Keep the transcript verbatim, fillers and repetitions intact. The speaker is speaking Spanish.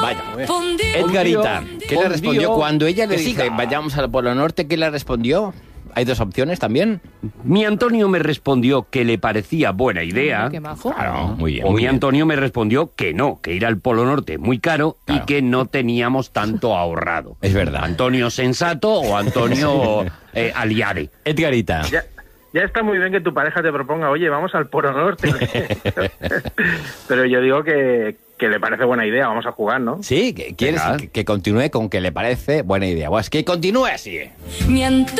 Vaya. Edgarita, ¿qué le respondió? Cuando ella le dice, vayamos al Polo Norte, ¿qué le respondió? Hay dos opciones también. Mi Antonio me respondió que le parecía buena idea. Qué majo. Claro, muy bien. O muy mi bien. Antonio me respondió que no, que ir al Polo Norte es muy caro Claro. y que no teníamos tanto ahorrado. Es verdad. Antonio sensato o Antonio eh, aliade. Edgarita. Ya, ya está muy bien que tu pareja te proponga, oye, vamos al Polo Norte. Pero yo digo que, que le parece buena idea, vamos a jugar, ¿no? Sí, que quieres Venga. que, que continúe con que le parece buena idea. Pues que continúe así. Mi Antonio